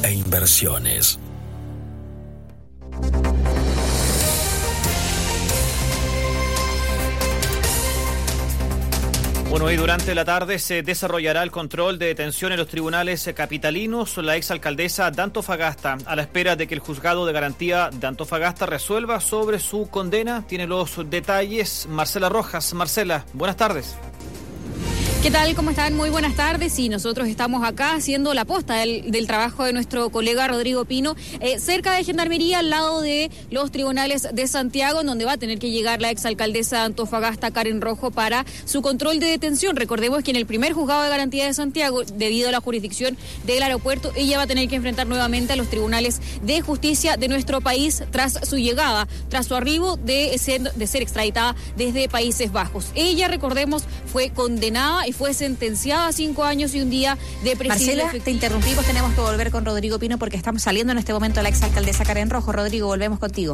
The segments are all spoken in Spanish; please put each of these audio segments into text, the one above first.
e inversiones. Bueno, y durante la tarde se desarrollará el control de detención en los tribunales capitalinos. La exalcaldesa de Antofagasta, a la espera de que el juzgado de garantía de Antofagasta resuelva sobre su condena, tiene los detalles Marcela Rojas. Marcela, buenas tardes. ¿Qué tal? ¿Cómo están? Muy buenas tardes. Y nosotros estamos acá haciendo la posta del trabajo de nuestro colega Rodrigo Pino, cerca de Gendarmería, al lado de los tribunales de Santiago, donde va a tener que llegar la exalcaldesa de Antofagasta, Karen Rojo, para su control de detención. Recordemos que en el primer juzgado de garantía de Santiago, debido a la jurisdicción del aeropuerto, ella va a tener que enfrentar nuevamente a los tribunales de justicia de nuestro país tras su llegada, tras su arribo de ser extraditada desde Países Bajos. Ella, recordemos, fue condenada y fue sentenciada a 5 años y un día de presidio. Marcela, te interrumpimos, tenemos que volver con Rodrigo Pino porque estamos saliendo en este momento la exalcaldesa Karen Rojo. Rodrigo, volvemos contigo.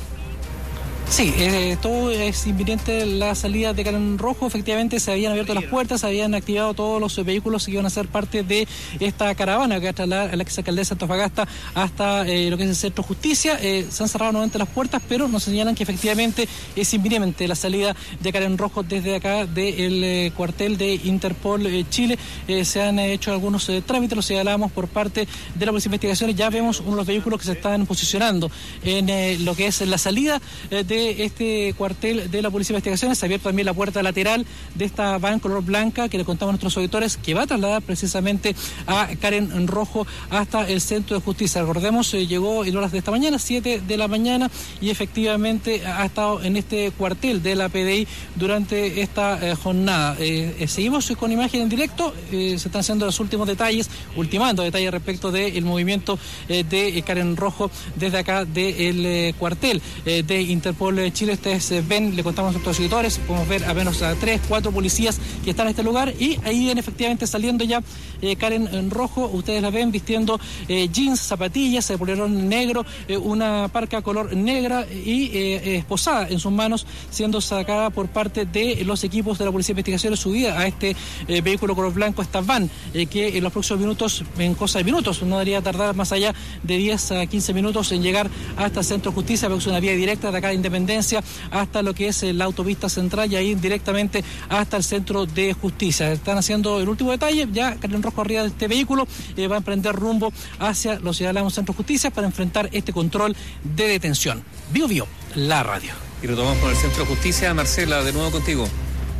Sí, todo es inminente la salida de Karen Rojo. Efectivamente se habían abierto las puertas, se habían activado todos los vehículos que iban a ser parte de esta caravana que va a trasladar a la exalcaldesa de Antofagasta hasta lo que es el Centro Justicia. Se han cerrado nuevamente las puertas, pero nos señalan que efectivamente es inminente la salida de Karen Rojo desde acá del cuartel de Interpol Chile. Se han hecho algunos trámites, los señalamos por parte de la Policía de Investigaciones. Ya vemos uno de los vehículos que se están posicionando en lo que es la salida de este cuartel de la Policía de Investigaciones. Se ha abierto también la puerta lateral de esta van color blanca que le contamos a nuestros auditores, que va a trasladar precisamente a Karen Rojo hasta el Centro de Justicia. Recordemos, llegó en horas de esta mañana, 7 de la mañana, y efectivamente ha estado en este cuartel de la PDI durante esta jornada. Seguimos con imagen en directo, se están haciendo los últimos detalles, ultimando detalles respecto del movimiento de Karen Rojo desde acá del cuartel de Interpol Chile. Ustedes ven, le contamos a nuestros auditores, podemos ver a menos a 3, 4 policías que están en este lugar, y ahí viene efectivamente saliendo ya Karen Rojo. Ustedes la ven vistiendo jeans, zapatillas, polerón negro, una parca color negra y esposada en sus manos, siendo sacada por parte de los equipos de la Policía de Investigaciones, subida a este vehículo color blanco, esta van, que en los próximos minutos, en cosa de minutos, no debería tardar más allá de 10 a 15 minutos en llegar hasta el Centro de Justicia, porque es una vía directa de acá de Independencia hasta lo que es la autopista central y ahí directamente hasta el Centro de Justicia. Están haciendo el último detalle, ya Karen Rojo arriba de este vehículo va a emprender rumbo hacia los ciudadanos Centro de Justicia para enfrentar este control de detención. Bio Bio, la radio. Y retomamos con el Centro de Justicia. Marcela, de nuevo contigo.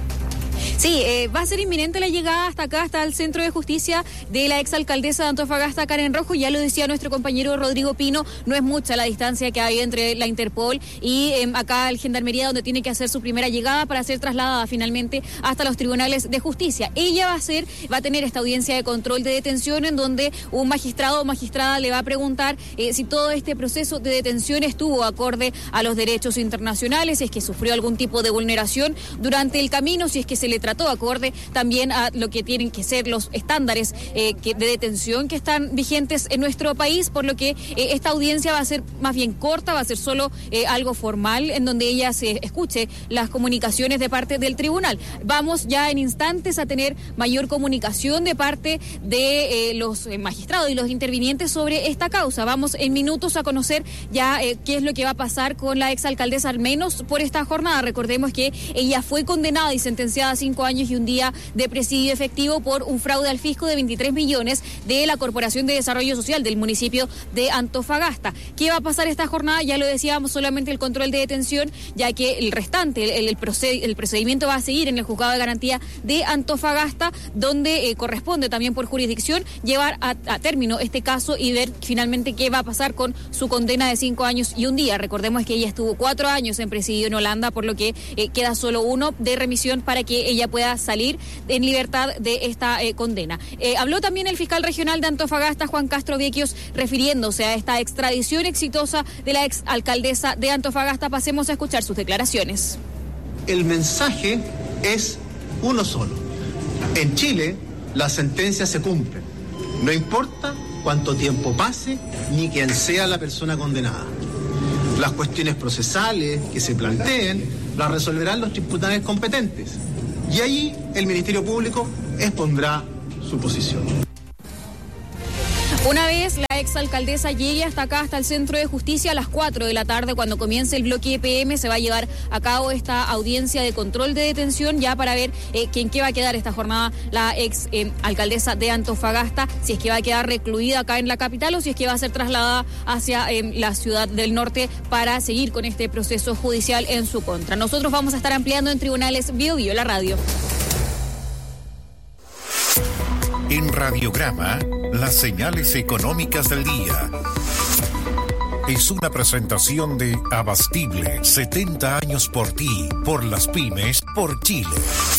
Sí, va a ser inminente la llegada hasta acá, hasta el Centro de Justicia, de la exalcaldesa de Antofagasta, Karen Rojo. Ya lo decía nuestro compañero Rodrigo Pino, no es mucha la distancia que hay entre la Interpol y acá el Gendarmería, donde tiene que hacer su primera llegada para ser trasladada finalmente hasta los tribunales de justicia. Ella va a tener esta audiencia de control de detención, en donde un magistrado o magistrada le va a preguntar si todo este proceso de detención estuvo acorde a los derechos internacionales, si es que sufrió algún tipo de vulneración durante el camino, si es que se le trató acorde también a lo que tienen que ser los estándares de detención que están vigentes en nuestro país, por lo que esta audiencia va a ser más bien corta, va a ser solo algo formal, en donde ella se escuche las comunicaciones de parte del tribunal. Vamos ya en instantes a tener mayor comunicación de parte de los magistrados y los intervinientes sobre esta causa. Vamos en minutos a conocer ya qué es lo que va a pasar con la exalcaldesa, al menos por esta jornada. Recordemos que ella fue condenada y sentenciada a 5 años y un día de presidio efectivo por un fraude al fisco de 23 millones de la Corporación de Desarrollo Social del municipio de Antofagasta. ¿Qué va a pasar esta jornada? Ya lo decíamos, solamente el control de detención, ya que el restante, el procedimiento va a seguir en el Juzgado de Garantía de Antofagasta, donde corresponde también por jurisdicción llevar a término este caso y ver finalmente qué va a pasar con su condena de 5 años y un día. Recordemos que ella estuvo 4 años en presidio en Holanda, por lo que queda solo uno de remisión para que ella pueda salir en libertad de esta condena. Habló también el fiscal regional de Antofagasta, Juan Castro Viequios, refiriéndose a esta extradición exitosa de la exalcaldesa de Antofagasta. Pasemos a escuchar sus declaraciones. El mensaje es uno solo. En Chile, las sentencias se cumplen. No importa cuánto tiempo pase ni quién sea la persona condenada. Las cuestiones procesales que se planteen las resolverán los tribunales competentes. Y allí el Ministerio Público expondrá su posición. Una vez la exalcaldesa llegue hasta acá, hasta el Centro de Justicia, a las 4 de la tarde, cuando comience el bloque EPM, se va a llevar a cabo esta audiencia de control de detención, ya para ver en qué va a quedar esta jornada la alcaldesa de Antofagasta, si es que va a quedar recluida acá en la capital o si es que va a ser trasladada hacia la ciudad del norte para seguir con este proceso judicial en su contra. Nosotros vamos a estar ampliando en Tribunales Bio Bio, la radio. En Radiograma, las señales económicas del día. Es una presentación de Abastible, 70 años por ti, por las pymes, por Chile.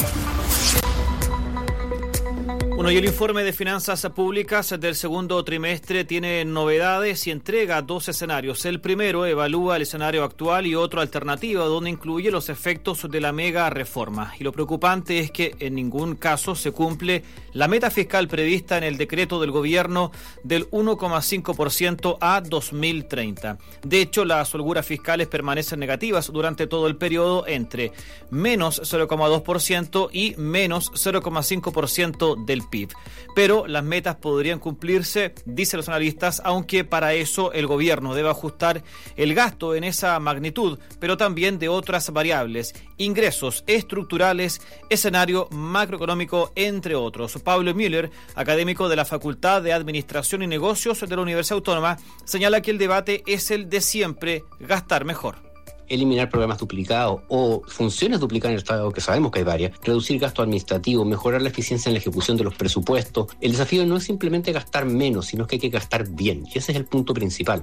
Bueno, y el informe de finanzas públicas del segundo trimestre tiene novedades y entrega dos escenarios. El primero evalúa el escenario actual y otro alternativo, donde incluye los efectos de la mega reforma. Y lo preocupante es que en ningún caso se cumple la meta fiscal prevista en el decreto del gobierno del 1,5% a 2030. De hecho, las holguras fiscales permanecen negativas durante todo el periodo entre menos 0,2% y menos 0,5% del PIB. Pero las metas podrían cumplirse, dicen los analistas, aunque para eso el gobierno debe ajustar el gasto en esa magnitud, pero también de otras variables, ingresos estructurales, escenario macroeconómico, entre otros. Pablo Müller, académico de la Facultad de Administración y Negocios de la Universidad Autónoma, señala que el debate es el de siempre: gastar mejor. Eliminar programas duplicados o funciones duplicadas en el Estado, que sabemos que hay varias, reducir gasto administrativo, mejorar la eficiencia en la ejecución de los presupuestos. El desafío no es simplemente gastar menos, sino que hay que gastar bien, y ese es el punto principal.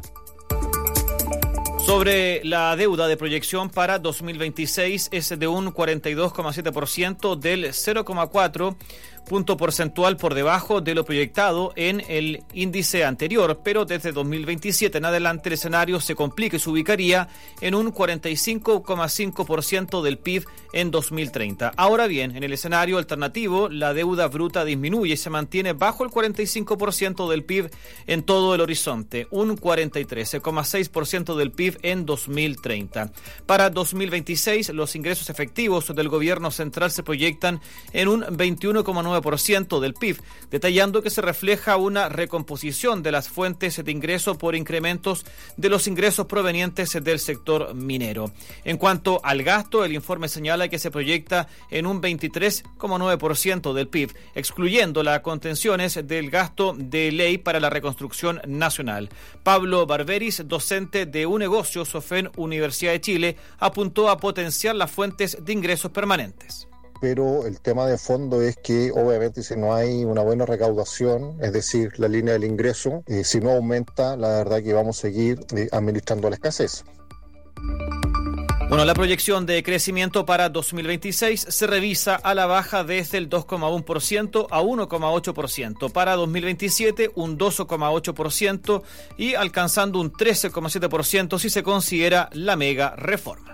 Sobre la deuda de proyección para 2026 es de un 42,7% del 0,4 punto porcentual por debajo de lo proyectado en el índice anterior, pero desde 2027 en adelante el escenario se complica y se ubicaría en un 45,5% del PIB en 2030. Ahora bien, en el escenario alternativo, la deuda bruta disminuye y se mantiene bajo el 45% del PIB en todo el horizonte, un 43,6% del PIB en 2030. Para 2026, los ingresos efectivos del gobierno central se proyectan en un 21,9% del PIB, detallando que se refleja una recomposición de las fuentes de ingreso por incrementos de los ingresos provenientes del sector minero. En cuanto al gasto, el informe señala que se proyecta en un 23,9% del PIB, excluyendo las contenciones del gasto de ley para la reconstrucción nacional. Pablo Barberis, docente de UNegocios SOFEN Universidad de Chile, apuntó a potenciar las fuentes de ingresos permanentes. Pero el tema de fondo es que obviamente si no hay una buena recaudación, es decir, la línea del ingreso, si no aumenta, la verdad que vamos a seguir administrando la escasez. Bueno, la proyección de crecimiento para 2026 se revisa a la baja desde el 2,1% a 1,8%. Para 2027, un 2,8% y alcanzando un 13,7% si se considera la mega reforma.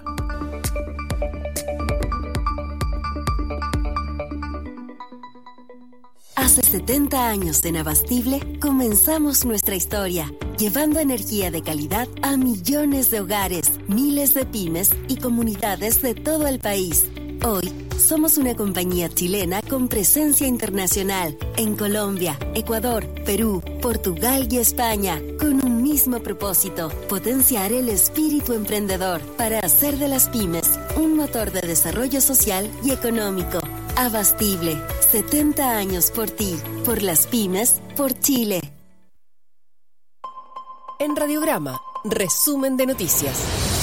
Hace 70 años en Abastible comenzamos nuestra historia, llevando energía de calidad a millones de hogares, miles de pymes y comunidades de todo el país. Hoy somos una compañía chilena con presencia internacional en Colombia, Ecuador, Perú, Portugal y España, con un mismo propósito: potenciar el espíritu emprendedor para hacer de las pymes un motor de desarrollo social y económico. Abastible, 70 años por ti, por las pymes, por Chile. En Radiograma, resumen de noticias.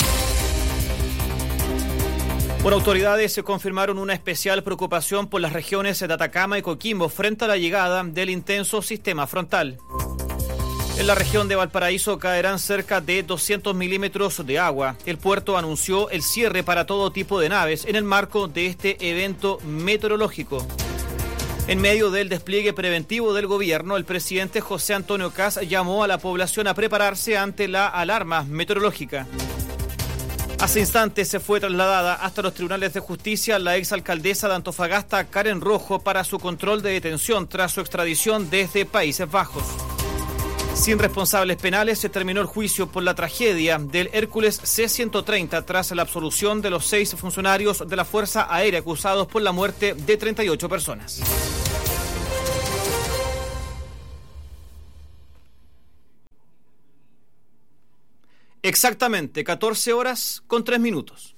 Por autoridades se confirmaron una especial preocupación por las regiones de Atacama y Coquimbo frente a la llegada del intenso sistema frontal. En la región de Valparaíso caerán cerca de 200 milímetros de agua. El puerto anunció el cierre para todo tipo de naves en el marco de este evento meteorológico. En medio del despliegue preventivo del gobierno, el presidente José Antonio Kast llamó a la población a prepararse ante la alarma meteorológica. Hace instantes se fue trasladada hasta los tribunales de justicia la exalcaldesa de Antofagasta, Karen Rojo, para su control de detención tras su extradición desde Países Bajos. Sin responsables penales se terminó el juicio por la tragedia del Hércules C-130 tras la absolución de los 6 funcionarios de la Fuerza Aérea acusados por la muerte de 38 personas. Exactamente, 14 horas con 3 minutos.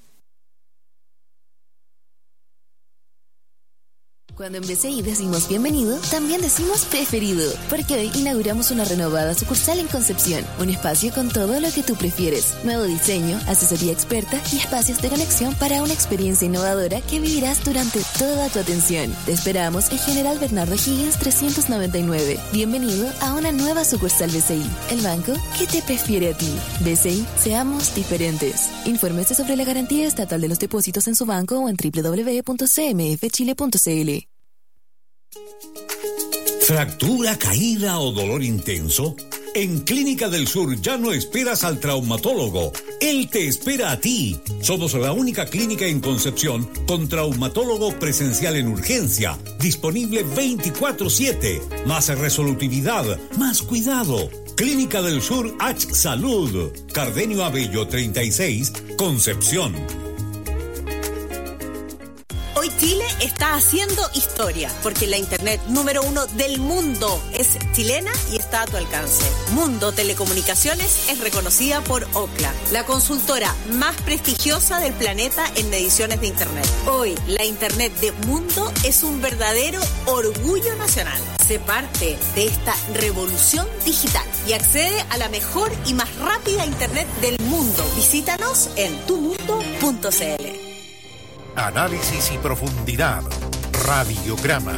Cuando en BCI decimos bienvenido, también decimos preferido, porque hoy inauguramos una renovada sucursal en Concepción, un espacio con todo lo que tú prefieres, nuevo diseño, asesoría experta y espacios de conexión para una experiencia innovadora que vivirás durante toda tu atención. Te esperamos en General Bernardo Higgins 399. Bienvenido a una nueva sucursal BCI, el banco que te prefiere a ti. BCI, seamos diferentes. Infórmese sobre la garantía estatal de los depósitos en su banco o en www.cmfchile.cl. ¿Fractura, caída o dolor intenso? En Clínica del Sur ya no esperas al traumatólogo. Él te espera a ti. Somos la única clínica en Concepción con traumatólogo presencial en urgencia, disponible 24/7. Más resolutividad, más cuidado. Clínica del Sur H Salud. Cardenio Abello 36, Concepción. Hoy Chile está haciendo historia, porque la internet número 1 del mundo es chilena y está a tu alcance. Mundo Telecomunicaciones es reconocida por Ookla, la consultora más prestigiosa del planeta en mediciones de internet. Hoy, la internet de Mundo es un verdadero orgullo nacional. Sé parte de esta revolución digital y accede a la mejor y más rápida internet del mundo. Visítanos en tumundo.cl. Análisis y profundidad. Radiograma.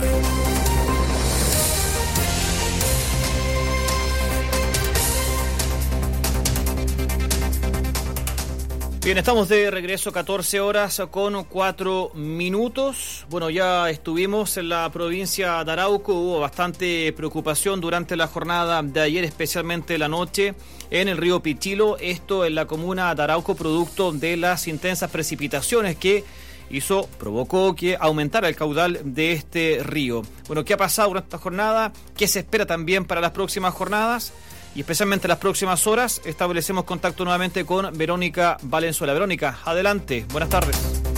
Bien, estamos de regreso, 14 horas con 4 minutos. Bueno, ya estuvimos en la provincia de Arauco, hubo bastante preocupación durante la jornada de ayer, especialmente la noche, en el río Pichilo, esto en la comuna de Arauco, producto de las intensas precipitaciones que provocó que aumentara el caudal de este río. Bueno, ¿qué ha pasado durante esta jornada? ¿Qué se espera también para las próximas jornadas? Y especialmente las próximas horas, establecemos contacto nuevamente con Verónica Valenzuela. Verónica, adelante, buenas tardes.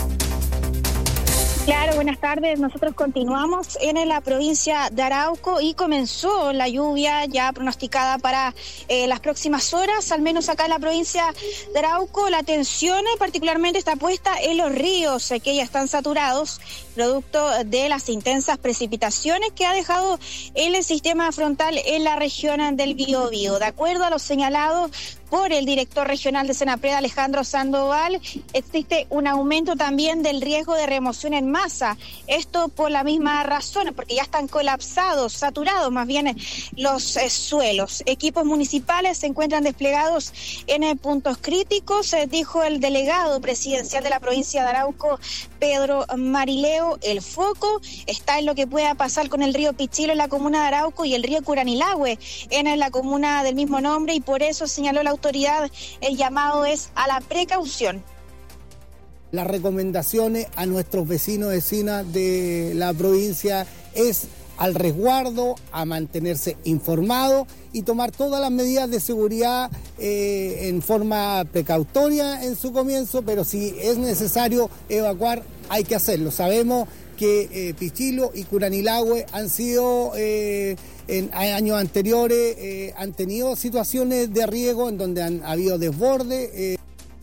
Claro, buenas tardes. Nosotros continuamos en la provincia de Arauco y comenzó la lluvia ya pronosticada para las próximas horas, al menos acá en la provincia de Arauco. La atención particularmente está puesta en los ríos que ya están saturados, producto de las intensas precipitaciones que ha dejado el sistema frontal en la región del Biobío. De acuerdo a lo señalado por el director regional de Senapred, Alejandro Sandoval, existe un aumento también del riesgo de remoción en masa. Esto por la misma razón, porque ya están colapsados, saturados más bien los suelos. Equipos municipales se encuentran desplegados en puntos críticos, dijo el delegado presidencial de la provincia de Arauco, Pedro Marileo. El foco está en lo que pueda pasar con el río Pichilo en la comuna de Arauco y el río Curanilahue en la comuna del mismo nombre, y por eso señaló la autoridad, el llamado es a la precaución. Las recomendaciones a nuestros vecinos y vecinas de la provincia es al resguardo, a mantenerse informados y tomar todas las medidas de seguridad en forma precautoria en su comienzo, pero si es necesario evacuar, hay que hacerlo. Sabemos que Pichilo y Curanilahue han sido en años anteriores, han tenido situaciones de riego en donde han habido desborde.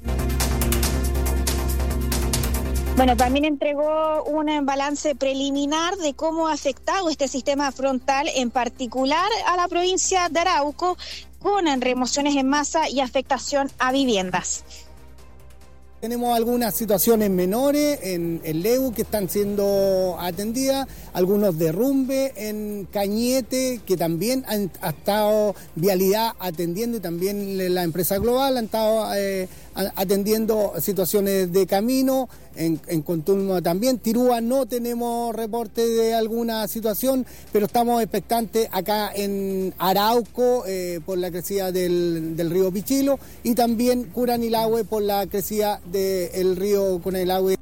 Bueno, también entregó un balance preliminar de cómo ha afectado este sistema frontal, en particular a la provincia de Arauco, con remociones en masa y afectación a viviendas. Tenemos algunas situaciones menores en Leu que están siendo atendidas, algunos derrumbes en Cañete que también ha estado Vialidad atendiendo, y también la empresa Global han estado atendiendo situaciones de camino. En Contulmo también. Tirúa no tenemos reporte de alguna situación, pero estamos expectantes acá en Arauco por la crecida del río Pichilo, y también Curanilahue por la crecida del río Curanilahue.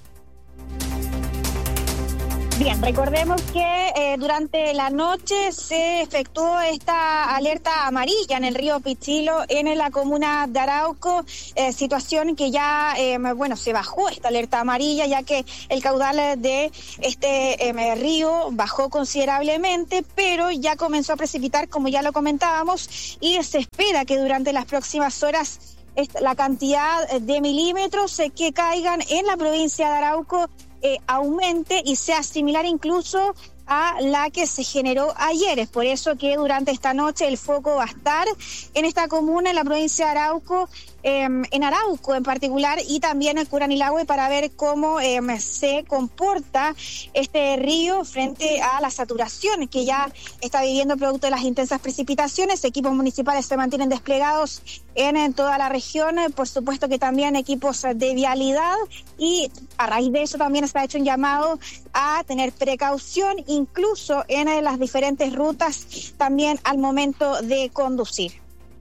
Bien, recordemos que durante la noche se efectuó esta alerta amarilla en el río Pichilo, en la comuna de Arauco, situación que ya, se bajó esta alerta amarilla, ya que el caudal de este río bajó considerablemente, pero ya comenzó a precipitar, como ya lo comentábamos, y se espera que durante las próximas horas la cantidad de milímetros que caigan en la provincia de Arauco aumente y sea similar incluso a la que se generó ayer. Es por eso que durante esta noche el foco va a estar en esta comuna, en la provincia de Arauco, en Arauco en particular, y también en Curanilahue, para ver cómo se comporta este río frente a la saturación que ya está viviendo producto de las intensas precipitaciones. Equipos municipales se mantienen desplegados en toda la región, por supuesto que también equipos de vialidad, y a raíz de eso también se ha hecho un llamado a tener precaución, incluso en las diferentes rutas, también al momento de conducir.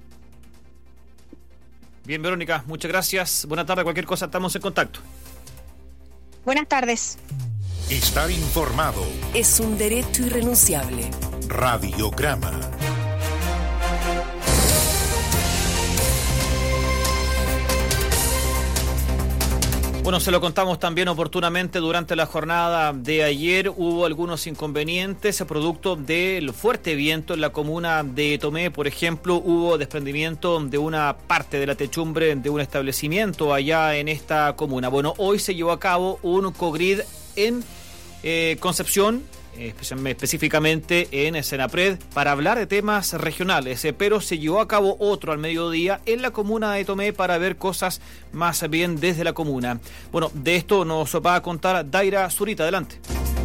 Bien, Verónica, muchas gracias. Buenas tardes. Cualquier cosa, estamos en contacto. Buenas tardes. Estar informado es un derecho irrenunciable. Radiograma. Bueno, se lo contamos también oportunamente durante la jornada de ayer. Hubo algunos inconvenientes producto del fuerte viento en la comuna de Tomé. Por ejemplo, hubo desprendimiento de una parte de la techumbre de un establecimiento allá en esta comuna. Bueno, hoy se llevó a cabo un COGRID en Concepción, específicamente en Senapred, para hablar de temas regionales, pero se llevó a cabo otro al mediodía en la comuna de Tomé para ver cosas más bien desde la comuna. Bueno, de esto nos va a contar Daira Zurita. Adelante.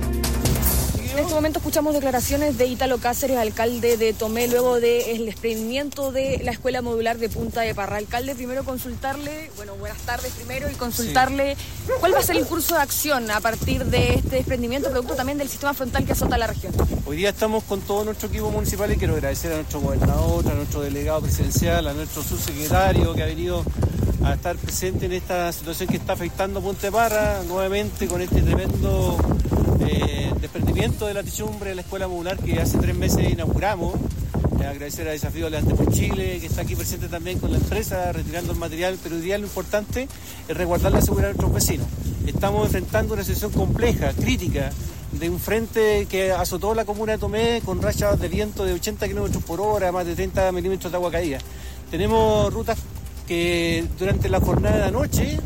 En este momento escuchamos declaraciones de Ítalo Cáceres, alcalde de Tomé, luego del desprendimiento de la escuela modular de Punta de Parra. Alcalde, primero consultarle, buenas tardes primero, y consultarle cuál va a ser el curso de acción a partir de este desprendimiento, producto también del sistema frontal que azota la región. Hoy día estamos con todo nuestro equipo municipal y quiero agradecer a nuestro gobernador, a nuestro delegado presidencial, a nuestro subsecretario que ha venido a estar presente en esta situación que está afectando Punta de Parra, nuevamente con este tremendo desprendimiento de la techumbre de la escuela modular que hace 3 meses inauguramos. Agradecer a Desafío Adelante por Chile, que está aquí presente también con la empresa, retirando el material, pero hoy día lo importante es resguardar la seguridad de nuestros vecinos. Estamos enfrentando una situación compleja, crítica, de un frente que azotó la comuna de Tomé con rachas de viento de 80 km por hora, más de 30 milímetros de agua caída. Tenemos rutas que durante la jornada de anoche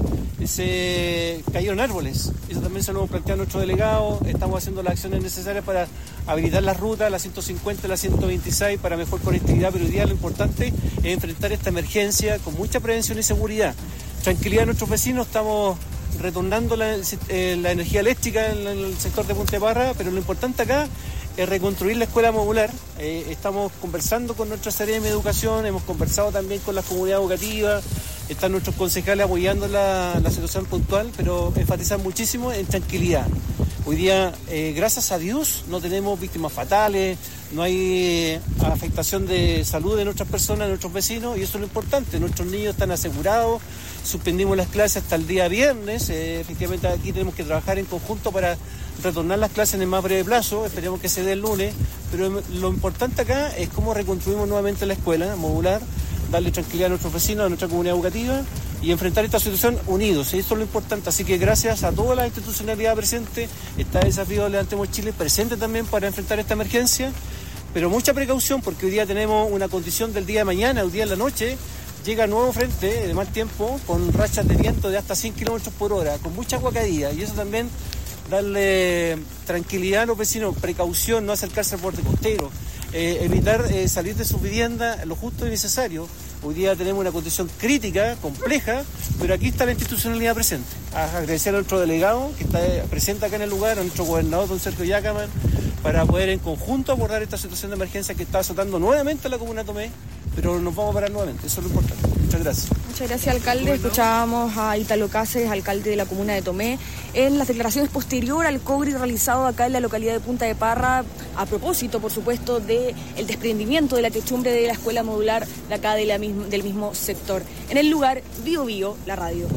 se cayeron árboles. Eso también se lo hemos planteado a nuestro delegado. Estamos haciendo las acciones necesarias para habilitar las rutas, la 150, la 126, para mejor conectividad, pero hoy día lo importante es enfrentar esta emergencia con mucha prevención y seguridad. Tranquilidad de nuestros vecinos, estamos retornando la energía eléctrica en el sector de Punta de Parra, pero lo importante acá es reconstruir la escuela modular. Estamos conversando con nuestra Seremi de Educación, hemos conversado también con las comunidades educativas, están nuestros concejales apoyando la situación puntual, pero enfatizan muchísimo en tranquilidad. Hoy día, gracias a Dios, no tenemos víctimas fatales, no hay afectación de salud de nuestras personas, de nuestros vecinos, y eso es lo importante. Nuestros niños están asegurados, suspendimos las clases hasta el día viernes, efectivamente aquí tenemos que trabajar en conjunto para retornar las clases en el más breve plazo, esperemos que se dé el lunes, pero lo importante acá es cómo reconstruimos nuevamente la escuela modular, darle tranquilidad a nuestros vecinos, a nuestra comunidad educativa y enfrentar esta situación unidos, y esto es lo importante. Así que gracias a toda la institucionalidad presente, está Desafío Levantemos Chile presente también para enfrentar esta emergencia, pero mucha precaución porque hoy día tenemos una condición del día de mañana, hoy día en la noche, llega nuevo frente de mal tiempo con rachas de viento de hasta 100 km por hora, con mucha agua caída, y eso también darle tranquilidad a los vecinos, precaución, no acercarse al borde costero, evitar salir de su vivienda lo justo y necesario. Hoy día tenemos una condición crítica, compleja, pero aquí está la institucionalidad presente. Agradecer a nuestro delegado que está presente acá en el lugar, a nuestro gobernador, don Sergio Yacaman, para poder en conjunto abordar esta situación de emergencia que está azotando nuevamente a la comuna de Tomé, pero nos vamos a parar nuevamente, eso es lo importante. Muchas gracias. Muchas gracias, alcalde. Escuchábamos a Ítalo Cáceres, alcalde de la comuna de Tomé, en las declaraciones posterior al COGRI realizado acá en la localidad de Punta de Parra, a propósito, por supuesto, del desprendimiento de la techumbre de la escuela modular de acá del mismo sector. En el lugar, Bio Bio, la radio.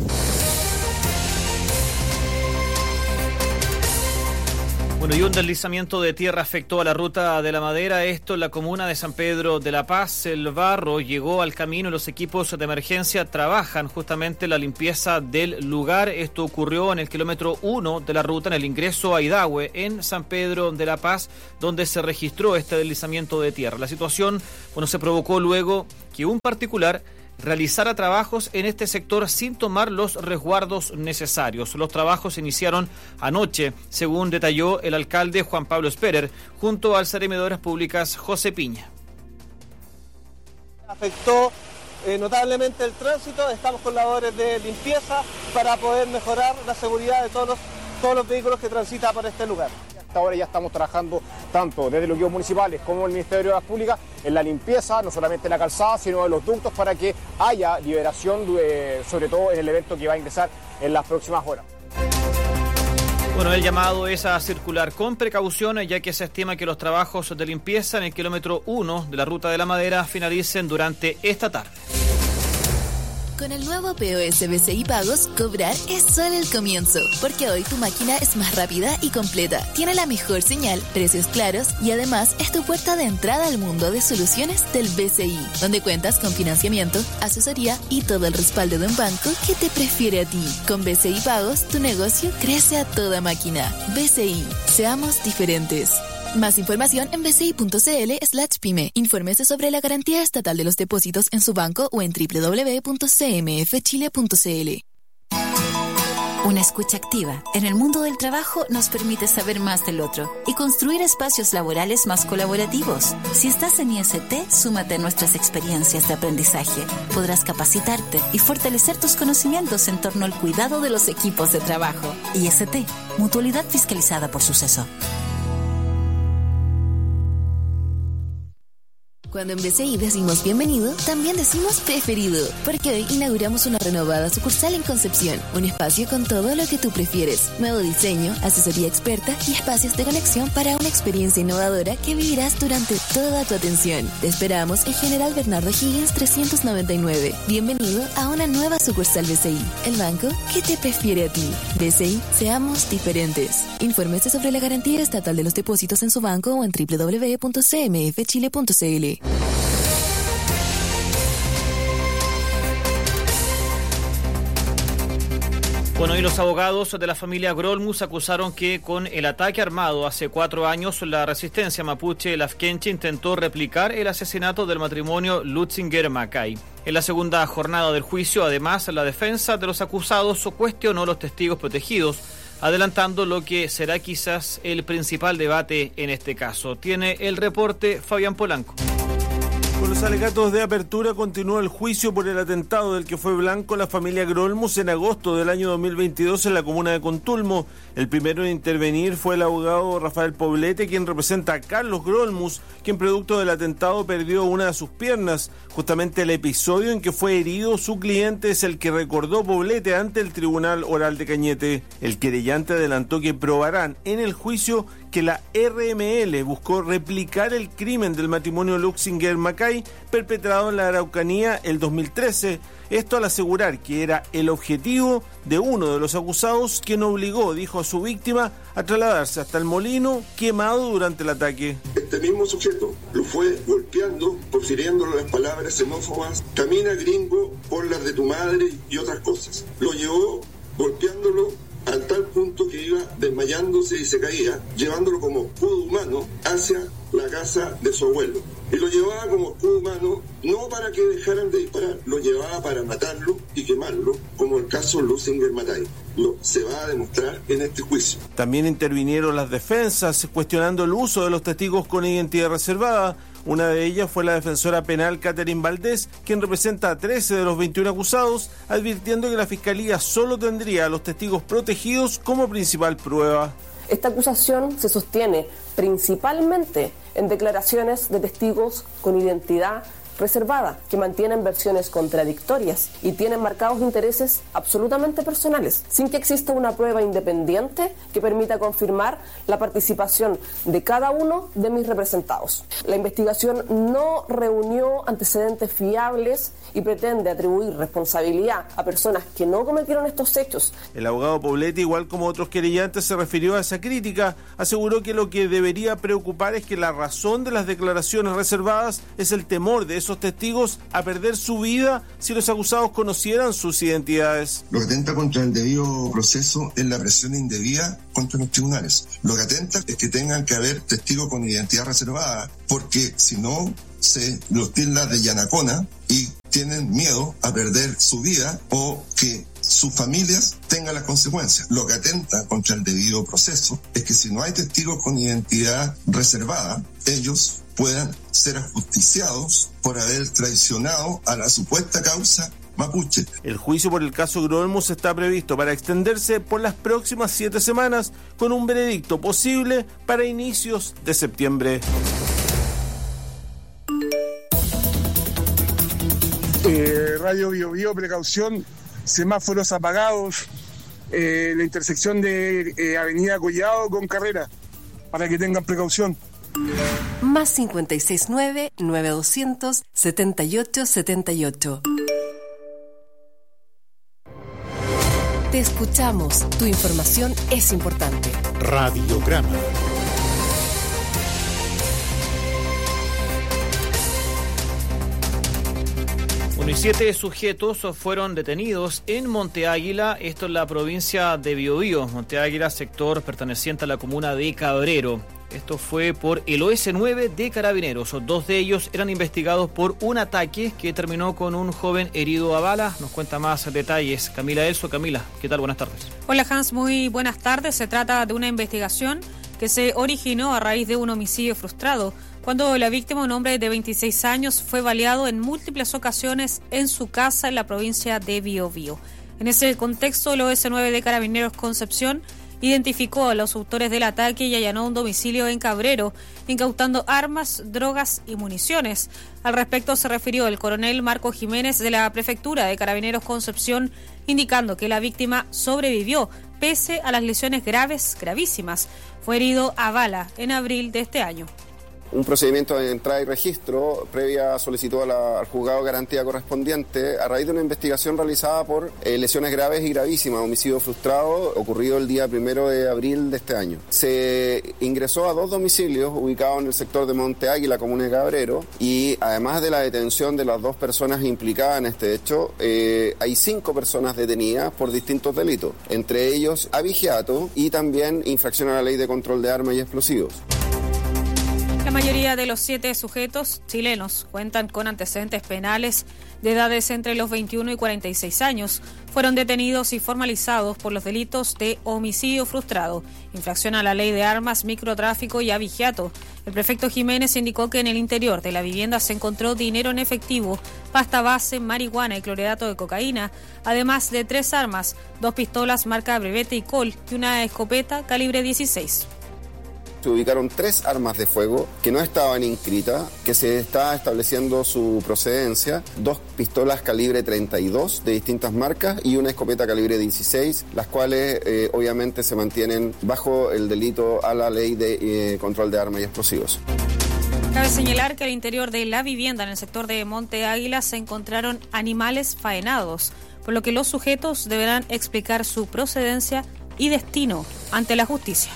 Bueno, y un deslizamiento de tierra afectó a la ruta de la Madera, esto en la comuna de San Pedro de la Paz. El barro llegó al camino y los equipos de emergencia trabajan justamente la limpieza del lugar. Esto ocurrió en el kilómetro 1 de la ruta, en el ingreso a Idahue, en San Pedro de la Paz, donde se registró este deslizamiento de tierra. La situación, se provocó luego que un particular realizara trabajos en este sector sin tomar los resguardos necesarios. Los trabajos se iniciaron anoche, según detalló el alcalde Juan Pablo Sperer, junto al Seremi de Obras Públicas José Piña. Afectó notablemente el tránsito, estamos con labores de limpieza para poder mejorar la seguridad de todos los vehículos que transitan por este lugar. Hasta ahora ya estamos trabajando tanto desde los equipos municipales como el Ministerio de Obras Públicas en la limpieza, no solamente de la calzada, sino de los ductos para que haya liberación, sobre todo en el evento que va a ingresar en las próximas horas. Bueno, el llamado es a circular con precaución, ya que se estima que los trabajos de limpieza en el kilómetro 1 de la Ruta de la Madera finalicen durante esta tarde. Con el nuevo POS BCI Pagos, cobrar es solo el comienzo, porque hoy tu máquina es más rápida y completa, tiene la mejor señal, precios claros y además es tu puerta de entrada al mundo de soluciones del BCI, donde cuentas con financiamiento, asesoría y todo el respaldo de un banco que te prefiere a ti. Con BCI Pagos, tu negocio crece a toda máquina. BCI, seamos diferentes. Más información en bci.cl/pyme. Infórmese sobre la garantía estatal de los depósitos en su banco o en www.cmfchile.cl. Una escucha activa en el mundo del trabajo nos permite saber más del otro y construir espacios laborales más colaborativos. Si estás en IST, súmate a nuestras experiencias de aprendizaje. Podrás capacitarte y fortalecer tus conocimientos en torno al cuidado de los equipos de trabajo. IST, Mutualidad Fiscalizada por Suceso. Cuando en BCI decimos bienvenido, también decimos preferido, porque hoy inauguramos una renovada sucursal en Concepción, un espacio con todo lo que tú prefieres, nuevo diseño, asesoría experta y espacios de conexión para una experiencia innovadora que vivirás durante toda tu atención. Te esperamos en General Bernardo Higgins 399. Bienvenido a una nueva sucursal BCI, el banco que te prefiere a ti. BCI, seamos diferentes. Infórmese sobre la garantía estatal de los depósitos en su banco o en www.cmfchile.cl. Bueno, y los abogados de la familia Grolmus acusaron que con el ataque armado hace 4 años, la resistencia mapuche Lafkenche intentó replicar el asesinato del matrimonio Lutzinger-Macay. En la segunda jornada del juicio, además, la defensa de los acusados cuestionó los testigos protegidos, adelantando lo que será quizás el principal debate en este caso. Tiene el reporte Fabián Polanco. Con los alegatos de apertura continúa el juicio por el atentado del que fue blanco la familia Grolmus en agosto del año 2022 en la comuna de Contulmo. El primero en intervenir fue el abogado Rafael Poblete, quien representa a Carlos Grolmus, quien producto del atentado perdió una de sus piernas. Justamente el episodio en que fue herido su cliente es el que recordó Poblete ante el Tribunal Oral de Cañete. El querellante adelantó que probarán en el juicio que la RML buscó replicar el crimen del matrimonio Lutzinger-Macay perpetrado en la Araucanía el 2013, esto al asegurar que era el objetivo de uno de los acusados quien obligó, dijo a su víctima, a trasladarse hasta el molino quemado durante el ataque. Este mismo sujeto lo fue golpeando, profiriéndole las palabras xenófobas, camina gringo, por las de tu madre y otras cosas. Lo llevó golpeándolo al tal punto que iba desmayándose y se caía, llevándolo como escudo humano hacia la casa de su abuelo. Y lo llevaba como escudo humano no para que dejaran de disparar, lo llevaba para matarlo y quemarlo, como el caso Lutzinger-Macay. Se va a demostrar en este juicio. También intervinieron las defensas, cuestionando el uso de los testigos con identidad reservada. Una de ellas fue la defensora penal Catherine Valdés, quien representa a 13 de los 21 acusados, advirtiendo que la Fiscalía solo tendría a los testigos protegidos como principal prueba. Esta acusación se sostiene principalmente en declaraciones de testigos con identidad reservada, que mantienen versiones contradictorias y tienen marcados intereses absolutamente personales, sin que exista una prueba independiente que permita confirmar la participación de cada uno de mis representados. La investigación no reunió antecedentes fiables y pretende atribuir responsabilidad a personas que no cometieron estos hechos. El abogado Poblete, igual como otros querellantes, se refirió a esa crítica. Aseguró que lo que debería preocupar es que la razón de las declaraciones reservadas es el temor de esos testigos a perder su vida si los acusados conocieran sus identidades. Lo que atenta contra el debido proceso es la presión indebida contra los tribunales. Lo que atenta es que tengan que haber testigos con identidad reservada, porque si no se los tilda de yanacona y tienen miedo a perder su vida o que sus familias tengan las consecuencias. Lo que atenta contra el debido proceso es que si no hay testigos con identidad reservada, ellos puedan ser ajusticiados por haber traicionado a la supuesta causa mapuche. El juicio por el caso Grolmus está previsto para extenderse por las próximas 7 semanas, con un veredicto posible para inicios de septiembre. Radio Bio Bio, precaución, semáforos apagados, la intersección de Avenida Collado con Carrera, para que tengan precaución. Más 569-9200-7878. Te escuchamos. Tu información es importante. Radiograma. Bueno, y 7 sujetos fueron detenidos en Monte Águila, esto en la provincia de Biobío. Monte Águila, sector perteneciente a la comuna de Cabrero. Esto fue por el OS9 de Carabineros. 2 de ellos eran investigados por un ataque que terminó con un joven herido a bala. Nos cuenta más detalles Camila Elso. Camila, ¿qué tal? Buenas tardes. Hola Hans, muy buenas tardes. Se trata de una investigación que se originó a raíz de un homicidio frustrado, cuando la víctima, un hombre de 26 años, fue baleado en múltiples ocasiones en su casa en la provincia de Biobío. En ese contexto, el OS9 de Carabineros Concepción identificó a los autores del ataque y allanó un domicilio en Cabrero, incautando armas, drogas y municiones. Al respecto se refirió el coronel Marco Jiménez de la Prefectura de Carabineros Concepción, indicando que la víctima sobrevivió pese a las lesiones gravísimas. Fue herido a bala en abril de este año. Un procedimiento de entrada y registro previa solicitud al juzgado de garantía correspondiente a raíz de una investigación realizada por lesiones graves y gravísimas, homicidio frustrado ocurrido el día 1 de abril de este año. Se ingresó a 2 domicilios ubicados en el sector de Monte Águila, comuna de Cabrero, y además de la detención de las 2 personas implicadas en este hecho, hay 5 personas detenidas por distintos delitos, entre ellos abigeato y también infracción a la ley de control de armas y explosivos. La mayoría de los 7 sujetos chilenos cuentan con antecedentes penales de edades entre los 21 y 46 años. Fueron detenidos y formalizados por los delitos de homicidio frustrado, infracción a la ley de armas, microtráfico y abigeato. El prefecto Jiménez indicó que en el interior de la vivienda se encontró dinero en efectivo, pasta base, marihuana y clorhidrato de cocaína, además de 3 armas, 2 pistolas marca Brevete y Colt y una escopeta calibre 16. Se ubicaron 3 armas de fuego que no estaban inscritas, que se está estableciendo su procedencia, 2 pistolas calibre 32 de distintas marcas y una escopeta calibre 16, las cuales obviamente se mantienen bajo el delito a la ley de control de armas y explosivos. Cabe señalar que al interior de la vivienda en el sector de Monte Águila se encontraron animales faenados, por lo que los sujetos deberán explicar su procedencia y destino ante la justicia.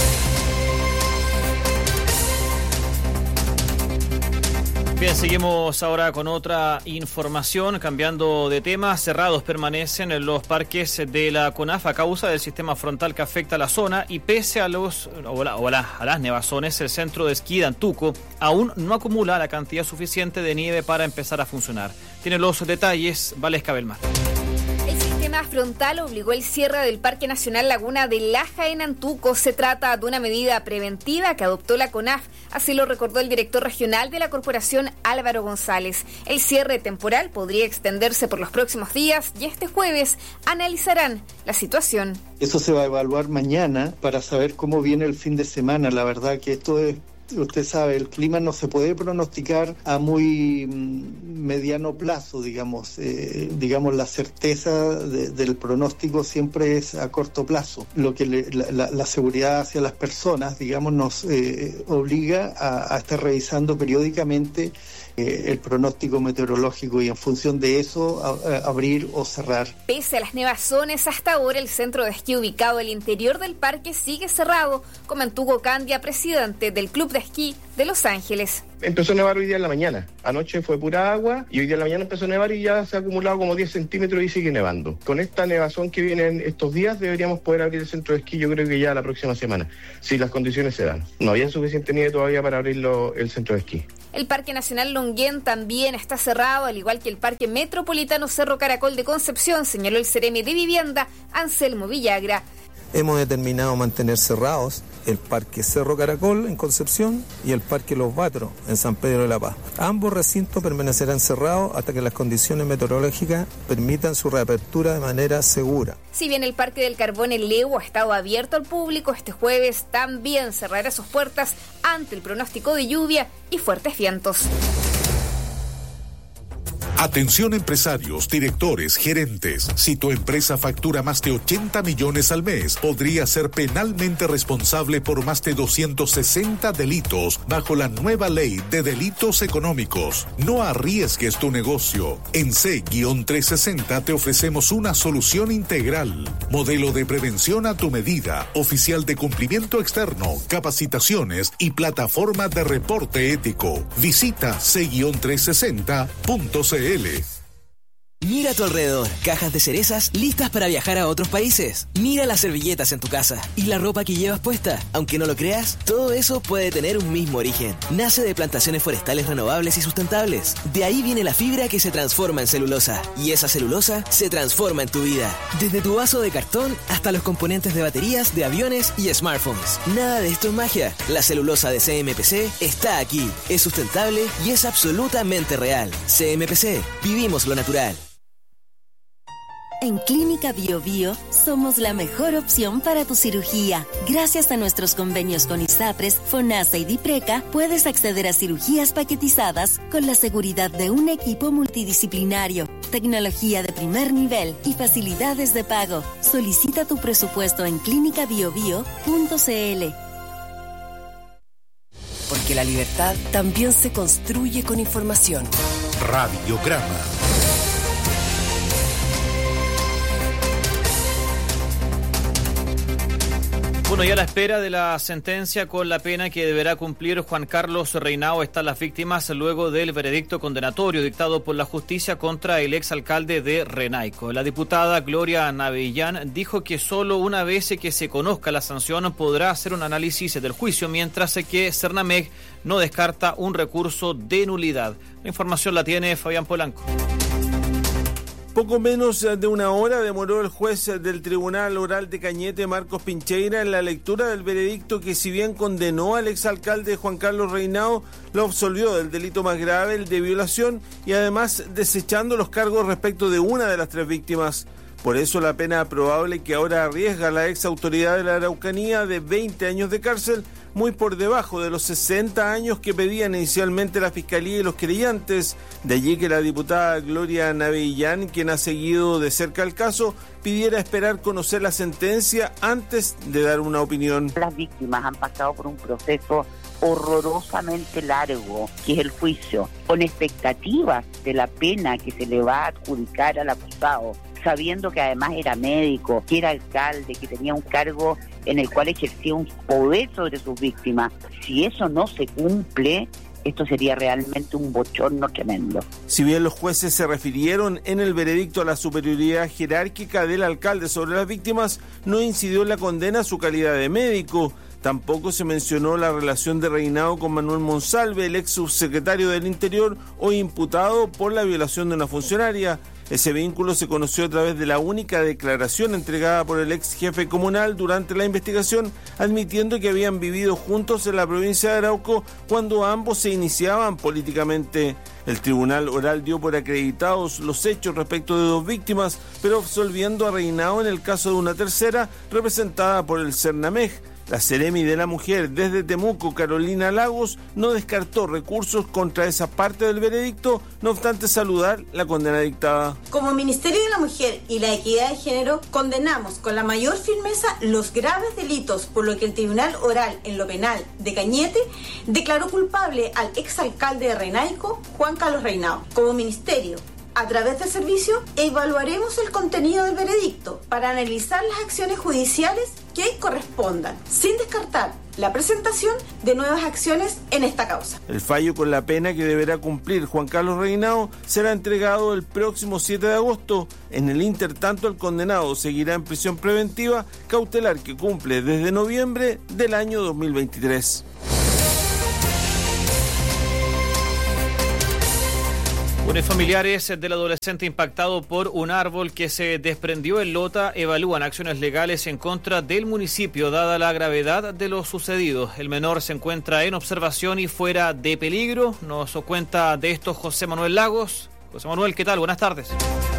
Bien, seguimos ahora con otra información, cambiando de tema. Cerrados permanecen los parques de la CONAF a causa del sistema frontal que afecta a la zona y pese a las nevazones, el centro de esquí de Antuco aún no acumula la cantidad suficiente de nieve para empezar a funcionar. Tiene los detalles Valesca Belmar. El sistema frontal obligó el cierre del Parque Nacional Laguna de Laja en Antuco. Se trata de una medida preventiva que adoptó la CONAF, así lo recordó el director regional de la corporación, Álvaro González. El cierre temporal podría extenderse por los próximos días y este jueves analizarán la situación. Eso se va a evaluar mañana para saber cómo viene el fin de semana. La verdad que esto es... Usted sabe, el clima no se puede pronosticar a muy mediano plazo, digamos. La certeza del pronóstico siempre es a corto plazo. Lo que la seguridad hacia las personas, digamos, nos obliga a estar revisando periódicamente el pronóstico meteorológico y en función de eso abrir o cerrar. Pese a las nevazones, hasta ahora el centro de esquí ubicado al interior del parque sigue cerrado, comentó Hugo Candia, presidente del Club de Esquí de Los Ángeles. Empezó a nevar hoy día en la mañana. Anoche fue pura agua y hoy día en la mañana empezó a nevar y ya se ha acumulado como 10 centímetros y sigue nevando. Con esta nevazón que viene en estos días deberíamos poder abrir el centro de esquí, yo creo que ya la próxima semana, si las condiciones se dan. No había suficiente nieve todavía para abrirlo el centro de esquí. El Parque Nacional Longuén también está cerrado, al igual que el Parque Metropolitano Cerro Caracol de Concepción, señaló el Ceremi de Vivienda, Anselmo Villagra. Hemos determinado mantener cerrados el Parque Cerro Caracol en Concepción y el Parque Los Batros en San Pedro de la Paz. Ambos recintos permanecerán cerrados hasta que las condiciones meteorológicas permitan su reapertura de manera segura. Si bien el Parque del Carbón en Leu ha estado abierto al público, este jueves también cerrará sus puertas ante el pronóstico de lluvia y fuertes vientos. Atención empresarios, directores, gerentes. Si tu empresa factura más de 80 millones al mes, podría ser penalmente responsable por más de 260 delitos bajo la nueva ley de delitos económicos. No arriesgues tu negocio. En C-360 te ofrecemos una solución integral. Modelo de prevención a tu medida, oficial de cumplimiento externo, capacitaciones y plataforma de reporte ético. Visita C-360.cl. Mira a tu alrededor, cajas de cerezas listas para viajar a otros países. Mira las servilletas en tu casa y la ropa que llevas puesta. Aunque no lo creas, todo eso puede tener un mismo origen. Nace de plantaciones forestales renovables y sustentables. De ahí viene la fibra que se transforma en celulosa. Y esa celulosa se transforma en tu vida. Desde tu vaso de cartón hasta los componentes de baterías, de aviones y smartphones. Nada de esto es magia. La celulosa de CMPC está aquí. Es sustentable y es absolutamente real. CMPC. Vivimos lo natural. En Clínica Bio Bio somos la mejor opción para tu cirugía. Gracias a nuestros convenios con ISAPRES, FONASA y DIPRECA, puedes acceder a cirugías paquetizadas con la seguridad de un equipo multidisciplinario, tecnología de primer nivel y facilidades de pago. Solicita tu presupuesto en clinicabiobio.cl. Porque la libertad también se construye con información. Radiograma. Bueno, y a la espera de la sentencia con la pena que deberá cumplir Juan Carlos Reinao están las víctimas luego del veredicto condenatorio dictado por la justicia contra el exalcalde de Renaico. La diputada Gloria Navellán dijo que solo una vez que se conozca la sanción podrá hacer un análisis del juicio, mientras que Cernamec no descarta un recurso de nulidad. La información la tiene Fabián Polanco. Poco menos de una hora demoró el juez del Tribunal Oral de Cañete, Marcos Pincheira, en la lectura del veredicto que, si bien condenó al exalcalde Juan Carlos Reinao, lo absolvió del delito más grave, el de violación, y además desechando los cargos respecto de una de las tres víctimas. Por eso la pena probable que ahora arriesga la ex autoridad de la Araucanía de 20 años de cárcel, muy por debajo de los 60 años que pedían inicialmente la Fiscalía y los querellantes. De allí que la diputada Gloria Navellán, quien ha seguido de cerca el caso, pidiera esperar conocer la sentencia antes de dar una opinión. Las víctimas han pasado por un proceso horrorosamente largo, que es el juicio, con expectativas de la pena que se le va a adjudicar al acusado, sabiendo que además era médico, que era alcalde, que tenía un cargo en el cual ejercía un poder sobre sus víctimas. Si eso no se cumple, esto sería realmente un bochorno tremendo. Si bien los jueces se refirieron en el veredicto a la superioridad jerárquica del alcalde sobre las víctimas, no incidió en la condena su calidad de médico. Tampoco se mencionó la relación de Reinao con Manuel Monsalve, el ex subsecretario del Interior, hoy imputado por la violación de una funcionaria. Ese vínculo se conoció a través de la única declaración entregada por el ex jefe comunal durante la investigación, admitiendo que habían vivido juntos en la provincia de Arauco cuando ambos se iniciaban políticamente. El Tribunal Oral dio por acreditados los hechos respecto de dos víctimas, pero absolviendo a Reinao en el caso de una tercera, representada por el Cernamec. La Ceremi de la Mujer desde Temuco, Carolina Lagos, no descartó recursos contra esa parte del veredicto, no obstante saludar la condena dictada. Como Ministerio de la Mujer y la Equidad de Género, condenamos con la mayor firmeza los graves delitos por lo que el Tribunal Oral en lo Penal de Cañete declaró culpable al exalcalde de Renaico, Juan Carlos Reinao. Como Ministerio, a través del servicio, evaluaremos el contenido del veredicto para analizar las acciones judiciales que correspondan, sin descartar la presentación de nuevas acciones en esta causa. El fallo con la pena que deberá cumplir Juan Carlos Reinao será entregado el próximo 7 de agosto. En el intertanto, el condenado seguirá en prisión preventiva cautelar que cumple desde noviembre del año 2023. Unos familiares del adolescente impactado por un árbol que se desprendió en Lota evalúan acciones legales en contra del municipio, dada la gravedad de lo sucedido. El menor se encuentra en observación y fuera de peligro. Nos cuenta de esto José Manuel Lagos. José Manuel, ¿qué tal? Buenas tardes.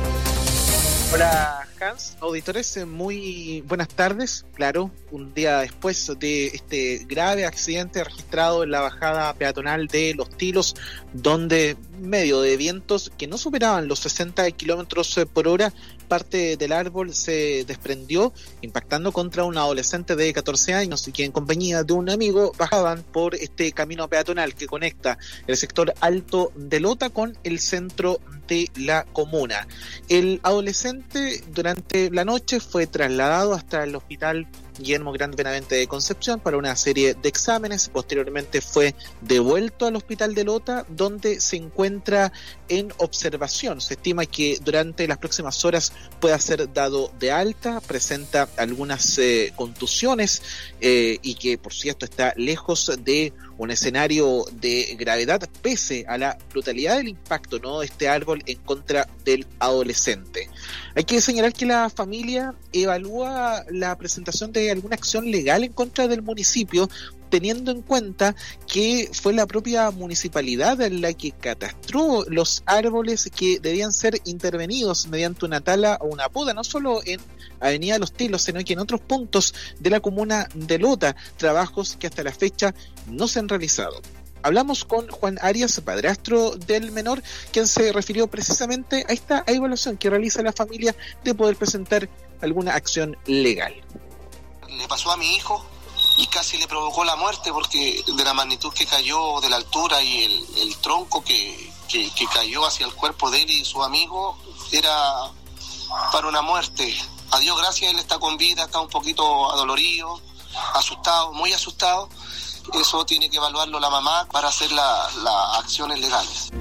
Hola Hans, auditores, muy buenas tardes. Claro, un día después de este grave accidente registrado en la bajada peatonal de Los Tilos, donde medio de vientos que no superaban los 60 kilómetros por hora, parte del árbol se desprendió, impactando contra un adolescente de 14 años y que en compañía de un amigo bajaban por este camino peatonal que conecta el sector alto de Lota con el centro de la comuna. El adolescente durante la noche fue trasladado hasta el hospital Guillermo Grande Benavente de Concepción para una serie de exámenes. Posteriormente fue devuelto al hospital de Lota, donde se encuentra en observación. Se estima que durante las próximas horas pueda ser dado de alta. Presenta algunas contusiones y que, por cierto, está lejos de un escenario de gravedad, pese a la brutalidad del impacto, ¿no?, de este árbol en contra del adolescente. Hay que señalar que la familia evalúa la presentación de alguna acción legal en contra del municipio, teniendo en cuenta que fue la propia municipalidad la que catastró los árboles que debían ser intervenidos mediante una tala o una poda, no solo en Avenida Los Tilos, sino que en otros puntos de la comuna de Lota, trabajos que hasta la fecha no se han realizado. Hablamos con Juan Arias, padrastro del menor, quien se refirió precisamente a esta evaluación que realiza la familia de poder presentar alguna acción legal. Le pasó a mi hijo y casi le provocó la muerte porque de la magnitud que cayó, de la altura y el tronco que cayó hacia el cuerpo de él y su amigo, era para una muerte. A Dios gracias, él está con vida, está un poquito adolorido, asustado, muy asustado. Eso tiene que evaluarlo la mamá para hacer las acciones legales.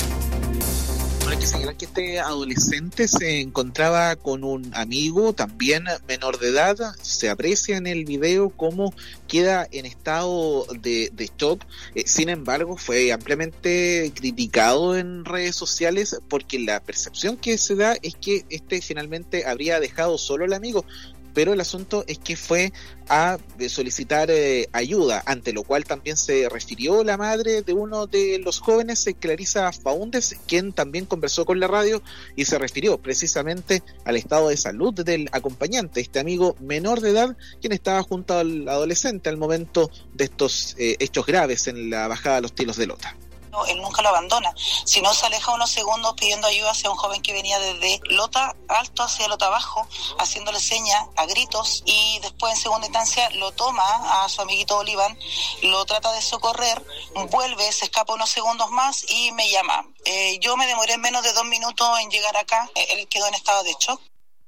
Hay que señalar que este adolescente se encontraba con un amigo también menor de edad. Se aprecia en el video cómo queda en estado de shock. Sin embargo, fue ampliamente criticado en redes sociales porque la percepción que se da es que este finalmente habría dejado solo al amigo. Pero el asunto es que fue a solicitar ayuda, ante lo cual también se refirió la madre de uno de los jóvenes, Clarisa Faúndez, quien también conversó con la radio y se refirió precisamente al estado de salud del acompañante, este amigo menor de edad, quien estaba junto al adolescente al momento de estos hechos graves en la bajada a Los Tilos de Lota. Él nunca lo abandona, sino se aleja unos segundos pidiendo ayuda hacia un joven que venía desde Lota alto hacia Lota bajo, haciéndole señas a gritos, y después en segunda instancia lo toma a su amiguito Oliván, lo trata de socorrer, vuelve, se escapa unos segundos más y me llama. Yo me demoré menos de 2 minutos en llegar acá, él quedó en estado de shock.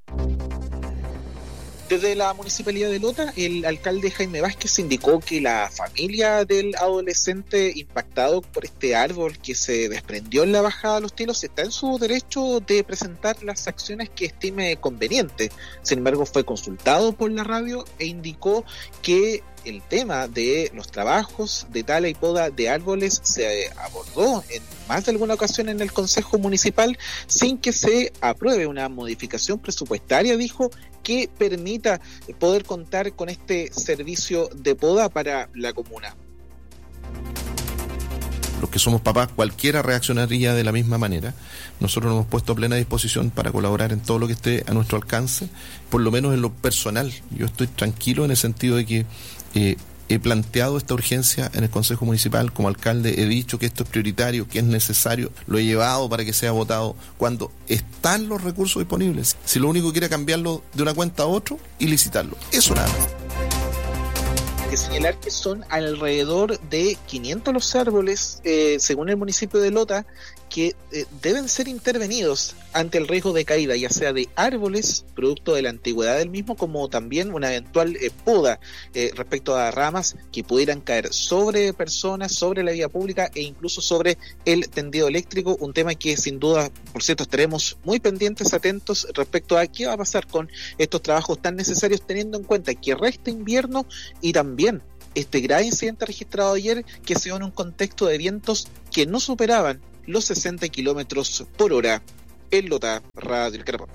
Desde la Municipalidad de Lota, el alcalde Jaime Vázquez indicó que la familia del adolescente impactado por este árbol que se desprendió en la bajada de Los Tilos está en su derecho de presentar las acciones que estime conveniente. Sin embargo, fue consultado por la radio e indicó que el tema de los trabajos de tala y poda de árboles se abordó en más de alguna ocasión en el Consejo Municipal sin que se apruebe una modificación presupuestaria, dijo, que permita poder contar con este servicio de poda para la comuna. Los que somos papás, cualquiera reaccionaría de la misma manera. Nosotros nos hemos puesto a plena disposición para colaborar en todo lo que esté a nuestro alcance, por lo menos en lo personal. Yo estoy tranquilo en el sentido de que he planteado esta urgencia en el Consejo Municipal. Como alcalde he dicho que esto es prioritario, que es necesario, lo he llevado para que sea votado cuando están los recursos disponibles. Si lo único que quiere es cambiarlo de una cuenta a otra y licitarlo, eso nada más. Que señalar que son alrededor de 500 los árboles, según el municipio de Lota, que deben ser intervenidos ante el riesgo de caída, ya sea de árboles, producto de la antigüedad del mismo, como también una eventual poda respecto a ramas que pudieran caer sobre personas, sobre la vía pública e incluso sobre el tendido eléctrico, un tema que sin duda, por cierto, estaremos muy pendientes, atentos respecto a qué va a pasar con estos trabajos tan necesarios, teniendo en cuenta que resta invierno y también este grave incidente registrado ayer que se dio en un contexto de vientos que no superaban los 60 kilómetros por hora. En Lota, Radio El Carapón.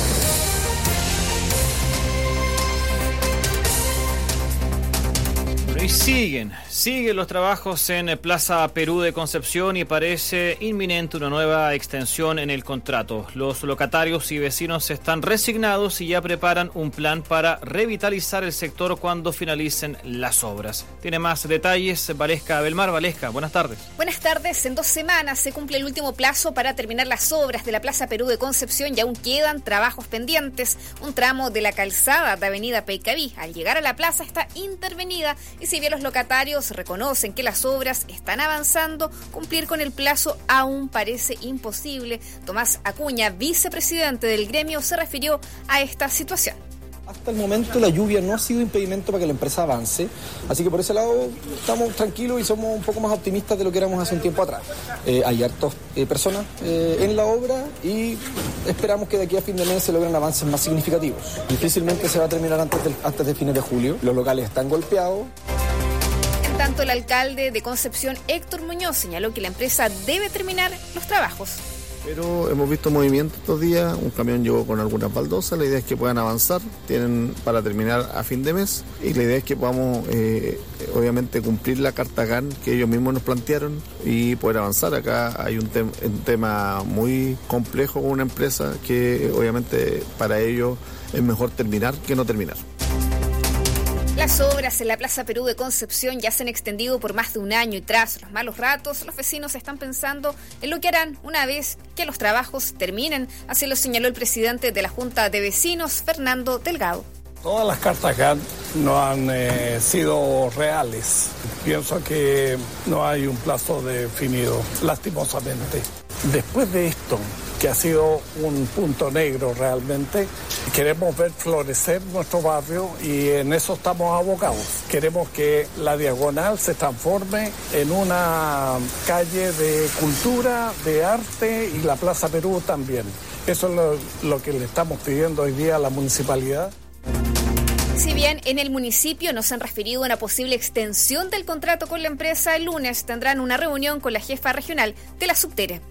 Y siguen los trabajos en Plaza Perú de Concepción y parece inminente una nueva extensión en el contrato. Los locatarios y vecinos están resignados y ya preparan un plan para revitalizar el sector cuando finalicen las obras. Tiene más detalles Valesca Belmar. Valesca, buenas tardes. Buenas tardes. En 2 semanas se cumple el último plazo para terminar las obras de la Plaza Perú de Concepción y aún quedan trabajos pendientes. Un tramo de la calzada de Avenida Peicaví al llegar a la plaza está intervenida y si bien los locatarios reconocen que las obras están avanzando, cumplir con el plazo aún parece imposible. Tomás Acuña, vicepresidente del gremio, se refirió a esta situación. Hasta el momento la lluvia no ha sido impedimento para que la empresa avance, así que por ese lado estamos tranquilos y somos un poco más optimistas de lo que éramos hace un tiempo atrás. Hay hartas personas en la obra y esperamos que de aquí a fin de mes se logren avances más significativos. Difícilmente se va a terminar antes de fines de julio. Los locales están golpeados. En tanto, el alcalde de Concepción, Héctor Muñoz, señaló que la empresa debe terminar los trabajos. Pero hemos visto movimiento estos días, un camión llegó con algunas baldosas, la idea es que puedan avanzar, tienen para terminar a fin de mes y la idea es que podamos obviamente cumplir la carta GAN que ellos mismos nos plantearon y poder avanzar. Acá hay un tema muy complejo con una empresa que obviamente para ellos es mejor terminar que no terminar. Las obras en la Plaza Perú de Concepción ya se han extendido por más de un año y tras los malos ratos, los vecinos están pensando en lo que harán una vez que los trabajos terminen. Así lo señaló el presidente de la Junta de Vecinos, Fernando Delgado. Todas las cartas GAN no han sido reales. Pienso que no hay un plazo definido, lastimosamente. Después de esto, que ha sido un punto negro realmente, queremos ver florecer nuestro barrio y en eso estamos abocados. Queremos que la Diagonal se transforme en una calle de cultura, de arte y la Plaza Perú también. Eso es lo que le estamos pidiendo hoy día a la municipalidad. Si bien en el municipio nos han referido a una posible extensión del contrato con la empresa, el lunes tendrán una reunión con la jefa regional de la Subtere.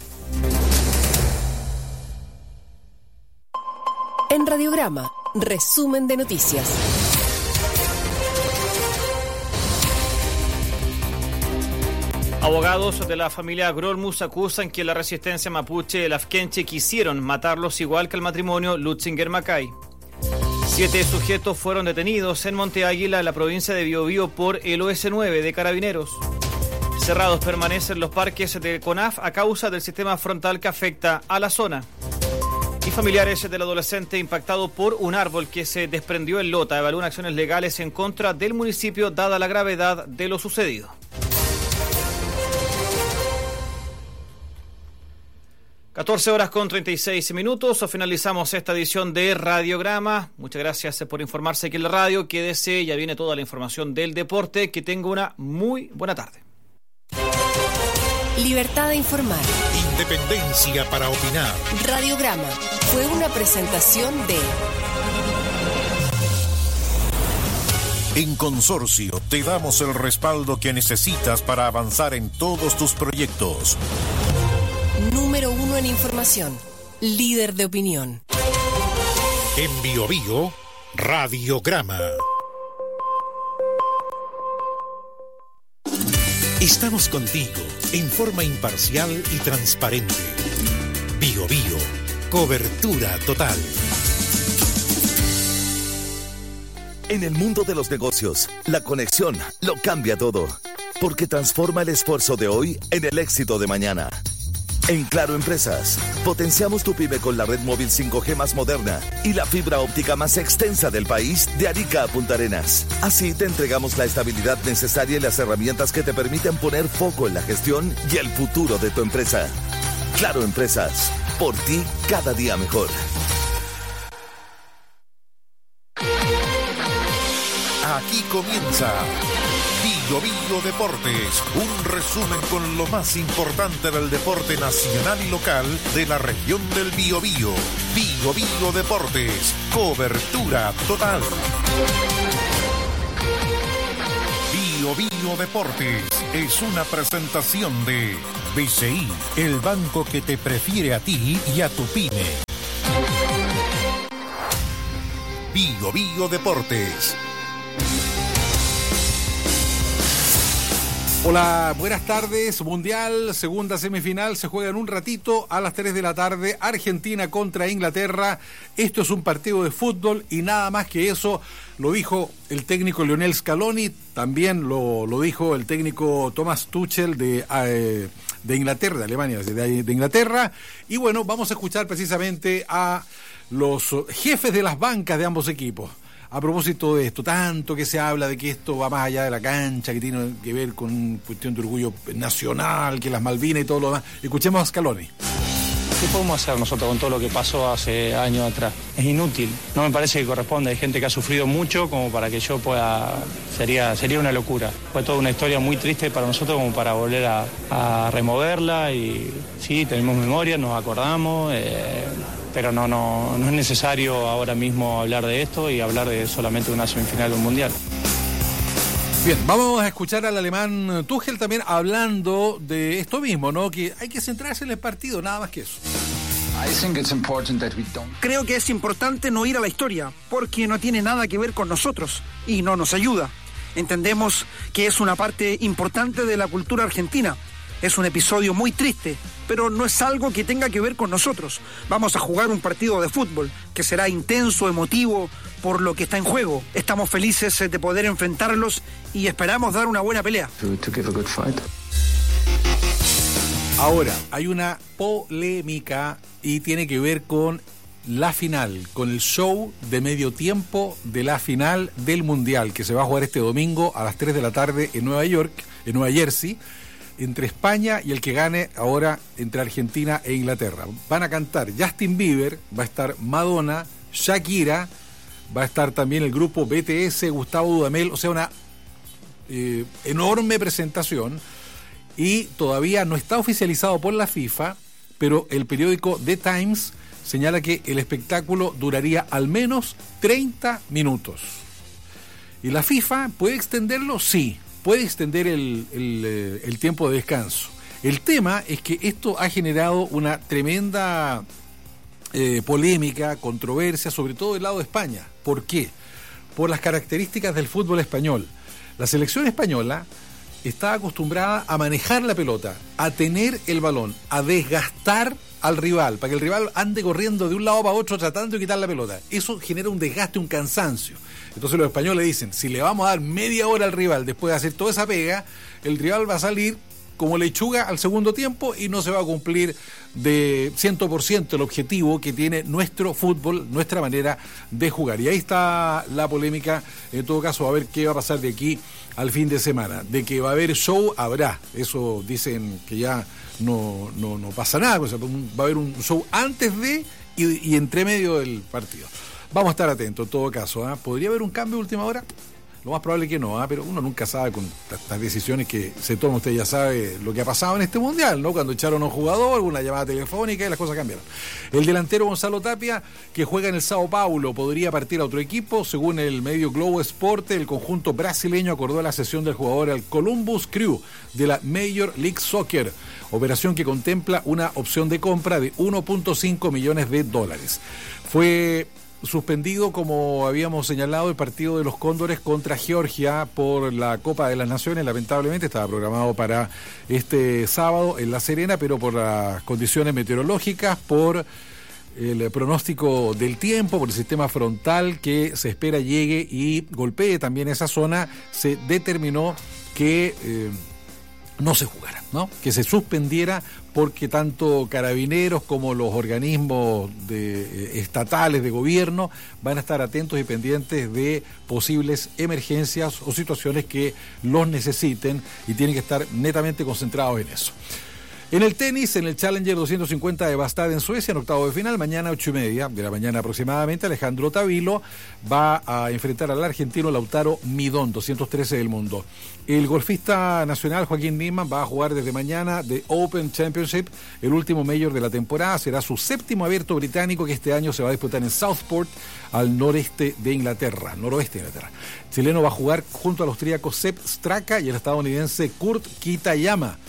En Radiograma, resumen de noticias. Abogados de la familia Grolmus acusan que la resistencia mapuche y el afkenche quisieron matarlos igual que el matrimonio Lutzinger-Macay. 7 sujetos fueron detenidos en Monte Águila, en la provincia de Biobío, por el OS9 de Carabineros. Cerrados permanecen los parques de CONAF a causa del sistema frontal que afecta a la zona. Y familiares del adolescente impactado por un árbol que se desprendió en Lota evalúan acciones legales en contra del municipio dada la gravedad de lo sucedido. (14:36). Finalizamos esta edición de Radiograma. Muchas gracias por informarse aquí en la radio. Quédese, ya viene toda la información del deporte. Que tenga una muy buena tarde. Libertad de informar. Independencia para opinar. Radiograma fue una presentación de... En Consorcio te damos el respaldo que necesitas para avanzar en todos tus proyectos. Número 1 en información. Líder de opinión. En Biobío, Radiograma. Estamos contigo en forma imparcial y transparente. Biobío, cobertura total. En el mundo de los negocios, la conexión lo cambia todo, porque transforma el esfuerzo de hoy en el éxito de mañana. En Claro Empresas, potenciamos tu pyme con la red móvil 5G más moderna y la fibra óptica más extensa del país de Arica a Punta Arenas. Así te entregamos la estabilidad necesaria y las herramientas que te permiten poner foco en la gestión y el futuro de tu empresa. Claro Empresas, por ti cada día mejor. Aquí comienza Biobío Deportes, un resumen con lo más importante del deporte nacional y local de la región del Biobío. Biobío Deportes, cobertura total. Biobío Deportes es una presentación de BCI, el banco que te prefiere a ti y a tu pyme. Bio Bio Deportes. Hola, buenas tardes. Mundial, segunda semifinal, se juega en un ratito a las 3 de la tarde. Argentina contra Inglaterra. Esto es un partido de fútbol y nada más que eso. Lo dijo el técnico Lionel Scaloni, también lo dijo el técnico Thomas Tuchel de Inglaterra, de Alemania, de Inglaterra. Y bueno, vamos a escuchar precisamente a los jefes de las bancas de ambos equipos. A propósito de esto, tanto que se habla de que esto va más allá de la cancha, que tiene que ver con cuestión de orgullo nacional, que las Malvinas y todo lo demás. Escuchemos a Scaloni. ¿Qué podemos hacer nosotros con todo lo que pasó hace años atrás? Es inútil, no me parece que corresponde. Hay gente que ha sufrido mucho como para que yo pueda... Sería una locura. Fue toda una historia muy triste para nosotros como para volver a removerla y sí, tenemos memoria, nos acordamos... pero no es necesario ahora mismo hablar de esto y hablar de solamente una semifinal de un mundial. Bien, vamos a escuchar al alemán Tuchel también hablando de esto mismo, ¿no? Que hay que centrarse en el partido, nada más que eso. Creo que es importante no ir a la historia, porque no tiene nada que ver con nosotros y no nos ayuda. Entendemos que es una parte importante de la cultura argentina. Es un episodio muy triste, pero no es algo que tenga que ver con nosotros. Vamos a jugar un partido de fútbol que será intenso, emotivo, por lo que está en juego. Estamos felices de poder enfrentarlos y esperamos dar una buena pelea. Ahora, hay una polémica y tiene que ver con la final, con el show de medio tiempo de la final del Mundial, que se va a jugar este domingo a las 3 de la tarde en Nueva Jersey, entre España y el que gane ahora entre Argentina e Inglaterra. Van a cantar Justin Bieber, va a estar Madonna, Shakira, va a estar también el grupo BTS, Gustavo Dudamel, o sea, una enorme presentación, y todavía no está oficializado por la FIFA, pero el periódico The Times señala que el espectáculo duraría al menos 30 minutos. ¿Y la FIFA puede extenderlo? Sí. Puede extender el tiempo de descanso. El tema es que esto ha generado una tremenda polémica, controversia, sobre todo del lado de España. ¿Por qué? Por las características del fútbol español. La selección española está acostumbrada a manejar la pelota, a tener el balón, a desgastar al rival, para que el rival ande corriendo de un lado para otro tratando de quitar la pelota. Eso genera un desgaste, un cansancio. Entonces los españoles dicen, si le vamos a dar media hora al rival después de hacer toda esa pega, el rival va a salir como lechuga al segundo tiempo y no se va a cumplir de 100% el objetivo que tiene nuestro fútbol, nuestra manera de jugar. Y ahí está la polémica. En todo caso, a ver qué va a pasar de aquí al fin de semana. De que va a haber show, habrá. Eso dicen que ya no pasa nada. O sea, va a haber un show antes de y entre medio del partido. Vamos a estar atentos en todo caso. ¿Podría haber un cambio de última hora? Lo más probable que no, pero uno nunca sabe con estas decisiones que se toman. Usted ya sabe lo que ha pasado en este mundial, ¿no? Cuando echaron a un jugador, una llamada telefónica y las cosas cambiaron. El delantero Gonzalo Tapia, que juega en el Sao Paulo, podría partir a otro equipo. Según el medio Globo Esporte, el conjunto brasileño acordó la cesión del jugador al Columbus Crew de la Major League Soccer, operación que contempla una opción de compra de $1.5 millones. Fue suspendido, como habíamos señalado, el partido de los Cóndores contra Georgia por la Copa de las Naciones. Lamentablemente estaba programado para este sábado en La Serena, pero por las condiciones meteorológicas, por el pronóstico del tiempo, por el sistema frontal que se espera llegue y golpee también esa zona, se determinó que no se jugara, ¿no? Que se suspendiera, porque tanto Carabineros como los organismos estatales de gobierno van a estar atentos y pendientes de posibles emergencias o situaciones que los necesiten y tienen que estar netamente concentrados en eso. En el tenis, en el Challenger 250 de Bastad en Suecia, en octavo de final, mañana 8:30 de la mañana aproximadamente, Alejandro Tavilo va a enfrentar al argentino Lautaro Midón, 213 del mundo. El golfista nacional Joaquín Niemann va a jugar desde mañana The Open Championship, el último mayor de la temporada. Será su séptimo abierto británico, que este año se va a disputar en Southport, al noroeste de Inglaterra. El chileno va a jugar junto al austríaco Sepp Straka y el estadounidense Kurt Kitayama.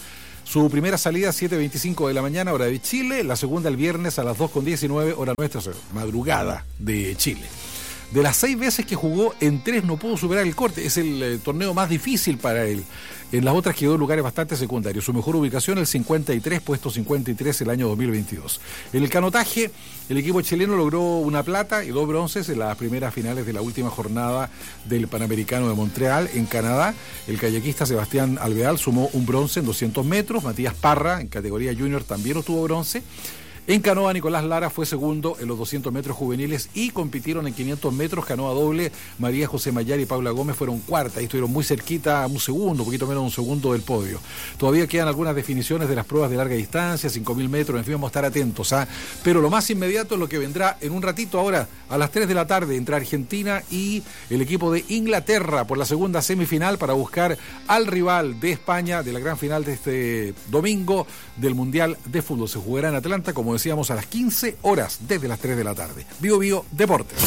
Su primera salida 7:25 de la mañana, hora de Chile, la segunda el viernes a las 2:19, hora nuestra, o sea, madrugada de Chile. De las 6 veces que jugó, en 3 no pudo superar el corte. Es el torneo más difícil para él. En las otras quedó en lugares bastante secundarios. Su mejor ubicación, el 53, puesto 53 el año 2022. En el canotaje, el equipo chileno logró una plata y 2 bronces en las primeras finales de la última jornada del Panamericano de Montreal, en Canadá. El kayakista Sebastián Alvear sumó un bronce en 200 metros. Matías Parra, en categoría junior, también obtuvo bronce. En canoa, Nicolás Lara fue segundo en los 200 metros juveniles y compitieron en 500 metros canoa doble. María José Mayar y Paula Gómez fueron cuartas y estuvieron muy cerquita, un poquito menos de un segundo del podio. Todavía quedan algunas definiciones de las pruebas de larga distancia, 5.000 metros, en fin, vamos a estar atentos. Pero lo más inmediato es lo que vendrá en un ratito ahora, a las 3 de la tarde, entre Argentina y el equipo de Inglaterra por la segunda semifinal para buscar al rival de España de la gran final de este domingo del Mundial de Fútbol. Se jugará en Atlanta, como decíamos, a las 15 horas, desde las 3 de la tarde. Bio Bio Deportes.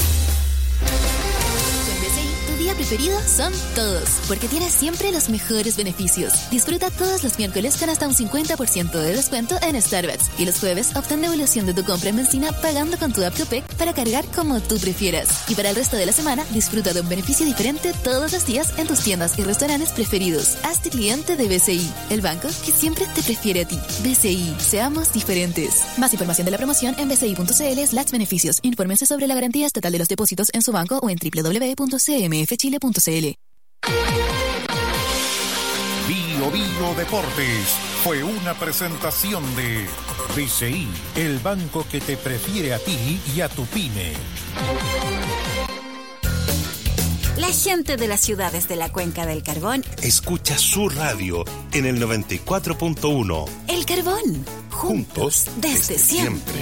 Tu día preferido son todos, porque tienes siempre los mejores beneficios. Disfruta todos los miércoles con hasta un 50% de descuento en Starbucks. Y los jueves obtén devolución de tu compra en benzina pagando con tu app Copec para cargar como tú prefieras. Y para el resto de la semana, disfruta de un beneficio diferente todos los días en tus tiendas y restaurantes preferidos. Hazte cliente de BCI, el banco que siempre te prefiere a ti. BCI, seamos diferentes. Más información de la promoción en bci.cl/beneficios. Infórmense sobre la garantía estatal de los depósitos en su banco o en www.cmfchile.cl. Bio Bio Deportes fue una presentación de BCI, el banco que te prefiere a ti y a tu pyme. La gente de las ciudades de la Cuenca del Carbón escucha su radio en el 94.1. El Carbón, juntos desde siempre.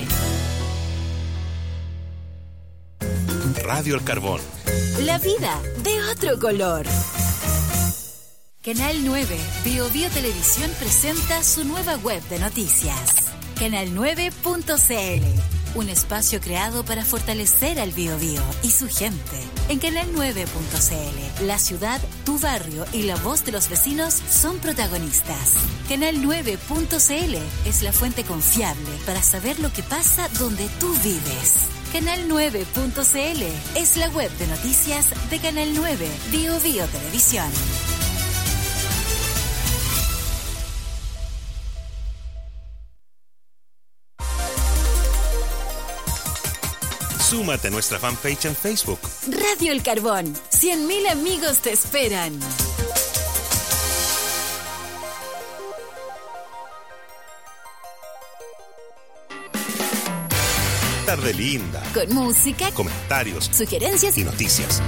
Radio El Carbón. La vida de otro color. Canal 9, Bio Bio Televisión presenta su nueva web de noticias. Canal9.cl, un espacio creado para fortalecer al Bio Bio y su gente. En Canal9.cl, la ciudad, tu barrio y la voz de los vecinos son protagonistas. Canal9.cl es la fuente confiable para saber lo que pasa donde tú vives. Canal9.cl es la web de noticias de Canal 9, Bio Bio Televisión. Súmate a nuestra fanpage en Facebook. Radio El Carbón, 100.000 amigos te esperan. Tarde linda. Con música, comentarios, sugerencias y noticias.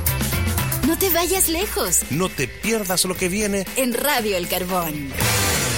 No te vayas lejos. No te pierdas lo que viene en Radio El Carbón.